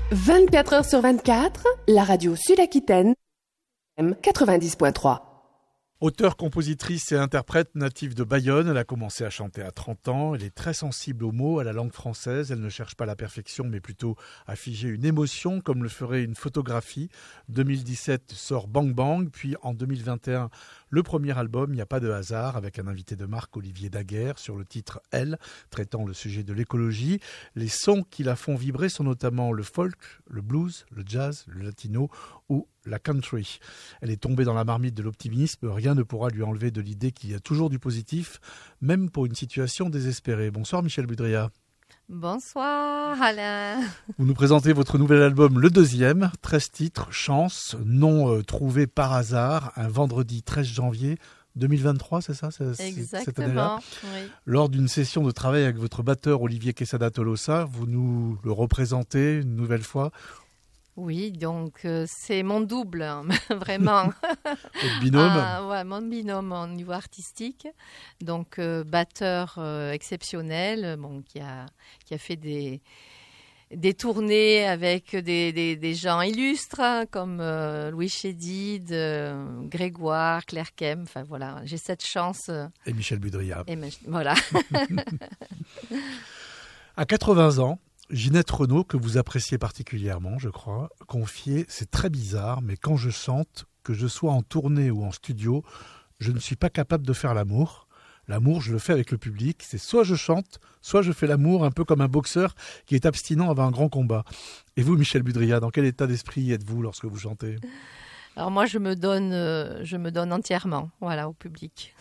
24 heures sur 24, la radio Sud-Aquitaine, 90.3. Auteure, compositrice et interprète native de Bayonne, elle a commencé à chanter à 30 ans. Elle est très sensible aux mots, à la langue française. Elle ne cherche pas la perfection, mais plutôt à figer une émotion, comme le ferait une photographie. 2017 sort Bang Bang, puis en 2021, le premier album, Il n'y a pas de hasard, avec un invité de marque, Olivier Daguerre, sur le titre Elle, traitant le sujet de l'écologie. Les sons qui la font vibrer sont notamment le folk, le blues, le jazz, le latino ou la country. Elle est tombée dans la marmite de l'optimisme, rien ne pourra lui enlever de l'idée qu'il y a toujours du positif, même pour une situation désespérée. Bonsoir Michel Budria. Bonsoir Alain. Vous nous présentez votre nouvel album, le deuxième, 13 titres, Chance, nom trouvé par hasard, un vendredi 13 janvier 2023, c'est ça? Exactement, cette année-là. oui. Lors d'une session de travail avec votre batteur Olivier Quesada-Tolosa, vous nous le représentez une nouvelle fois. Oui, donc c'est mon double, hein, vraiment. Votre binôme. Ouais, mon binôme au niveau artistique. Donc batteur exceptionnel, bon, qui a fait des tournées avec des gens illustres, hein, comme Louis Chédid, Grégoire, Claire Kem. Enfin voilà, j'ai cette chance. Et Michel Budria. Voilà. À 80 ans, Ginette Renaud, que vous appréciez particulièrement, je crois, confiait « C'est très bizarre, mais quand je chante, que je sois en tournée ou en studio, je ne suis pas capable de faire l'amour. L'amour, je le fais avec le public. C'est soit je chante, soit je fais l'amour, un peu comme un boxeur qui est abstinent avant un grand combat. » Et vous, Michel Budria, dans quel état d'esprit êtes-vous lorsque vous chantez ? Alors moi, je me donne entièrement, voilà, au public.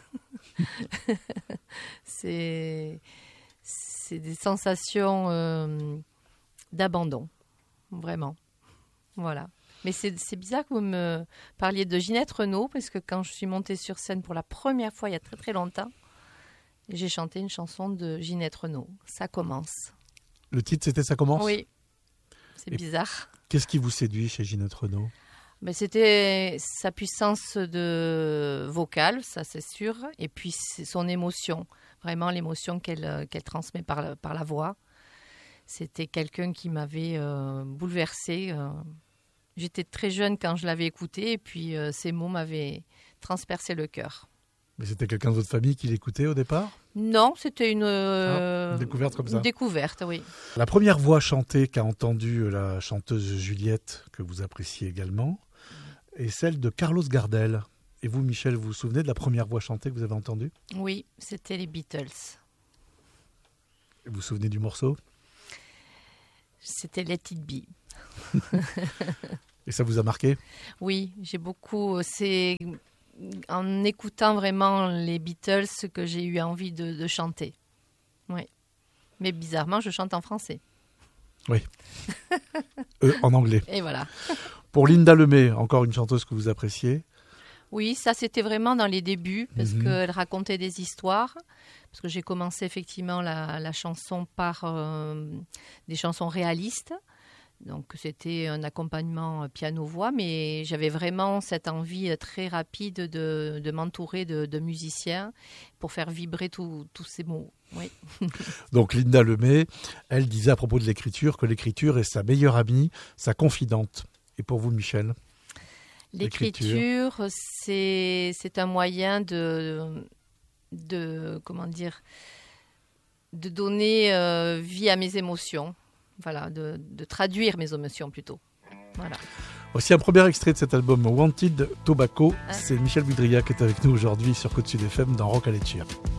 C'est des sensations d'abandon, vraiment. Voilà. Mais c'est bizarre que vous me parliez de Ginette Renaud, parce que quand je suis montée sur scène pour la première fois, il y a très très longtemps, j'ai chanté une chanson de Ginette Renaud. Ça commence. Le titre, c'était Ça commence ? Oui. C'est bizarre. Qu'est-ce qui vous séduit chez Ginette Renaud ? Mais c'était sa puissance vocale, ça c'est sûr, et puis son émotion, vraiment l'émotion qu'elle transmet par la voix. C'était quelqu'un qui m'avait bouleversée. J'étais très jeune quand je l'avais écoutée, et puis ces mots m'avaient transpercé le cœur. Mais c'était quelqu'un de votre famille qui l'écoutait au départ ? Non, c'était une découverte comme ça. Une découverte, oui. La première voix chantée qu'a entendue la chanteuse Juliette, que vous appréciez également, est celle de Carlos Gardel. Et vous, Michel, vous vous souvenez de la première voix chantée que vous avez entendue ? Oui, c'était les Beatles. Vous vous souvenez du morceau ? C'était Let It Be. Et ça vous a marqué ? Oui, j'ai beaucoup... C'est en écoutant vraiment les Beatles que j'ai eu envie de chanter. Oui. Mais bizarrement, je chante en français. Oui. En anglais. Et voilà. Pour Linda Lemay, encore une chanteuse que vous appréciez. Oui, ça c'était vraiment dans les débuts, parce qu'elle racontait des histoires. Parce que j'ai commencé effectivement la chanson par des chansons réalistes. Donc c'était un accompagnement piano-voix, mais j'avais vraiment cette envie très rapide de m'entourer de musiciens pour faire vibrer tous ces mots. Oui. Donc Linda Lemay, elle disait à propos de l'écriture que l'écriture est sa meilleure amie, sa confidente. Et pour vous, Michel ? L'écriture, c'est un moyen de donner vie à mes émotions. Voilà, de traduire mes émotions plutôt. Voilà. Voici un premier extrait de cet album Wanted Tobacco. C'est Michel Budria qui est avec nous aujourd'hui sur Côte Sud FM dans Rock à Letchir.